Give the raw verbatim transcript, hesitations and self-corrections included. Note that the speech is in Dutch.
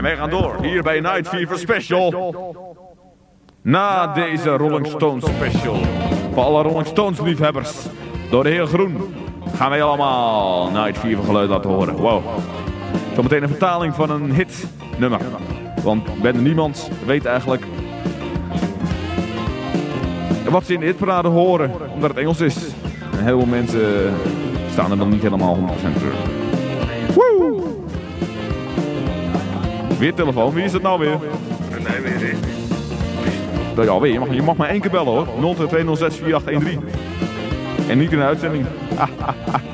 En wij gaan door, hier bij Night Fever Special. Na deze Rolling Stones Special, voor alle Rolling Stones liefhebbers, door de heer Groen, gaan wij allemaal Night Fever geluid laten horen. Wow. Zometeen een vertaling van een hit nummer. Want bijna niemand weet eigenlijk wat ze in de hitparade horen, omdat het Engels is. En heel veel mensen staan er dan niet helemaal honderd procent terug. Woe! Weer telefoon, wie is het nou weer? Nee, weer niet. Ja, weer. Je, mag, je mag maar één keer bellen hoor. nul twee twee nul zes vier acht een drie. En niet in de uitzending.